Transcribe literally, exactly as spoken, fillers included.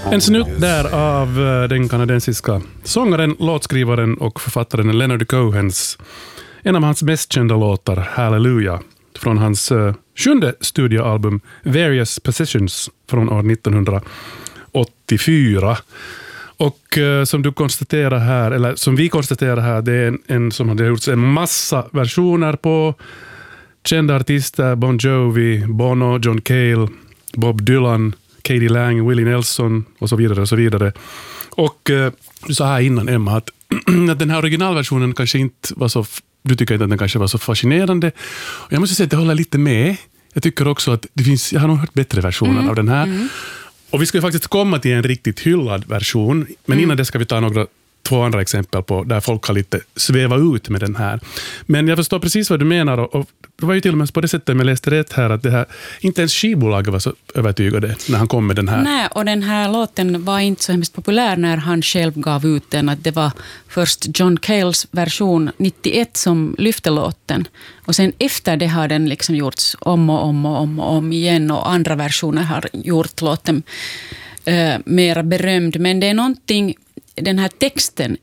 En snutt där av den kanadensiska sångaren, låtskrivaren och författaren Leonard Cohens, en av hans mest kända låtar, Hallelujah, från hans uh, sjunde studioalbum Various Positions från år nittonhundraåttiofyra. Och uh, som du konstaterar här, eller som vi konstaterar här, det är en, en som har gjorts en massa versioner på kända artister, Bon Jovi, Bono, John Cale, Bob Dylan, Katie Lang, Willie Nelson och så vidare och så vidare. Och uh, du sa här innan, Emma, att, att den här originalversionen kanske inte var så, du tycker inte att den kanske var så fascinerande. Och jag måste säga att jag håller lite med. Jag tycker också att det finns, jag har nog hört bättre versioner mm. av den här. Mm. Och vi ska ju faktiskt komma till en riktigt hyllad version. Men mm. innan det ska vi ta några två andra exempel på där folk har lite svävat ut med den här. Men jag förstår precis vad du menar, och, och det var ju till och med på det sättet jag läste rätt här, att det här, inte ens skivbolaget var så övertygade när han kom med den här. Nej, och den här låten var inte så hemskt populär när han själv gav ut den, att det var först John Cales version nittioett som lyfte låten, och sen efter det har den liksom gjorts om och om och om och om igen, och andra versioner har gjort låten eh, mer berömd, men det är någonting. Den här texten